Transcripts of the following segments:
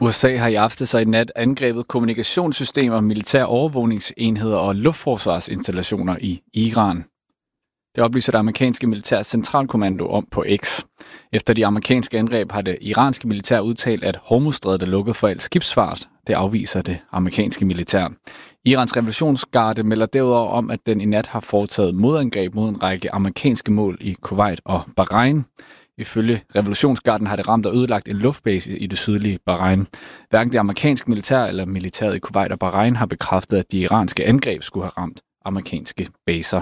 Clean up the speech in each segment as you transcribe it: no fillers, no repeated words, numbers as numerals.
USA har i aftes og i nat angrebet kommunikationssystemer, militære overvågningsenheder og luftforsvarsinstallationer i Iran. Det oplyser det amerikanske militærs centralkommando om på X. Efter de amerikanske angreb har det iranske militær udtalt, at Hormuzstrædet er lukket for al skibsfart. Det afviser det amerikanske militær. Irans revolutionsgarde melder derudover om, at den i nat har foretaget modangreb mod en række amerikanske mål i Kuwait og Bahrain. Ifølge revolutionsgarden har det ramt og ødelagt en luftbase i det sydlige Bahrain. Hverken det amerikanske militær eller militæret i Kuwait og Bahrain har bekræftet, at de iranske angreb skulle have ramt amerikanske baser.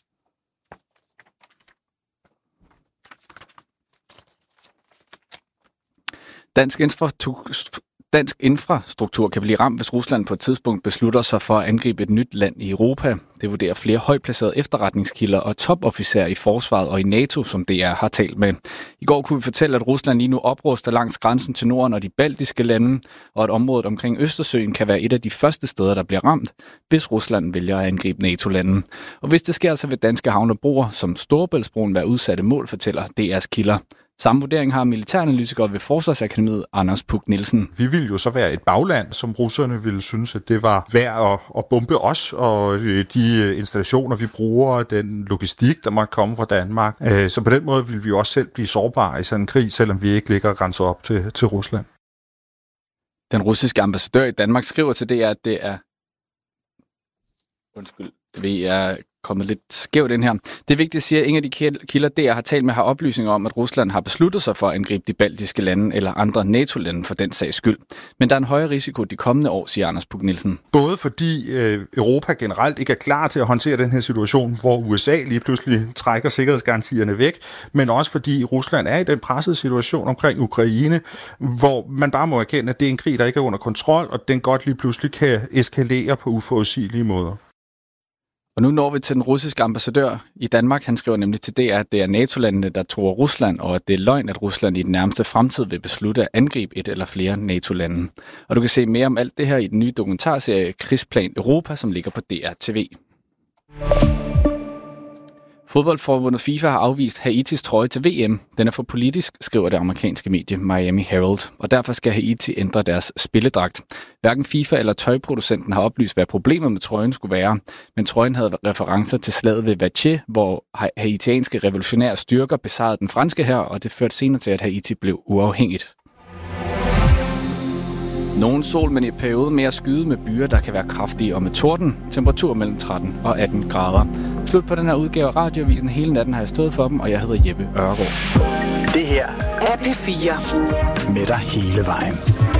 Dansk infrastruktur kan blive ramt, hvis Rusland på et tidspunkt beslutter sig for at angribe et nyt land i Europa. Det vurderer flere højtplacerede efterretningskilder og topofficerer i forsvaret og i NATO, som DR har talt med. I går kunne vi fortælle, at Rusland lige nu opruster langs grænsen til Norden og de baltiske lande, og at området omkring Østersøen kan være et af de første steder, der bliver ramt, hvis Rusland vælger at angribe NATO-landen. Og hvis det sker, så vil danske havnebroer som Storebæltsbroen være udsatte mål, fortæller DR's kilder. Samme vurdering har militæranalytikere ved Forsvarsakademiet Anders Puk Nielsen. Vi ville jo så være et bagland, som russerne ville synes, at det var værd at bombe os, og de installationer, vi bruger, den logistik, der måtte komme fra Danmark. Så på den måde ville vi også selv blive sårbare i sådan en krig, selvom vi ikke ligger grænser op til Rusland. Den russiske ambassadør i Danmark skriver til DR, at det er... Vi er kommet lidt skævt ind her. Det er vigtigt, siger ingen af de kilder, DR har talt med, har oplysninger om, at Rusland har besluttet sig for at angribe de baltiske lande eller andre NATO-lande for den sags skyld. Men der er en højere risiko de kommende år, siger Anders Puk Nielsen. Både fordi Europa generelt ikke er klar til at håndtere den her situation, hvor USA lige pludselig trækker sikkerhedsgarantierne væk, men også fordi Rusland er i den pressede situation omkring Ukraine, hvor man bare må erkende, at det er en krig, der ikke er under kontrol, og den godt lige pludselig kan eskalere på uforudsigelige måder. Og nu når vi til den russiske ambassadør i Danmark. Han skriver nemlig til DR, at det er NATO-landene, der truer Rusland, og at det er løgn, at Rusland i den nærmeste fremtid vil beslutte at angribe et eller flere NATO-lande. Og du kan se mere om alt det her i den nye dokumentarserie Krigsplan Europa, som ligger på DR TV. Fodboldforbundet FIFA har afvist Haitis trøje til VM. Den er for politisk, skriver det amerikanske medie Miami Herald, og derfor skal Haiti ændre deres spilledragt. Hverken FIFA eller tøjproducenten har oplyst, hvad problemet med trøjen skulle være, men trøjen havde referencer til slaget ved Vache, hvor haitianske revolutionære styrker besejrede den franske hær, og det førte senere til, at Haiti blev uafhængigt. Nogen sol, men i periode mere skyde med byer, der kan være kraftige og med torden. Temperatur mellem 13 og 18 grader. Slut på den her udgave af Radioavisen. Hele natten har jeg stået for dem, og jeg hedder Jeppe Ørgaard. Det her er P4 med dig hele vejen.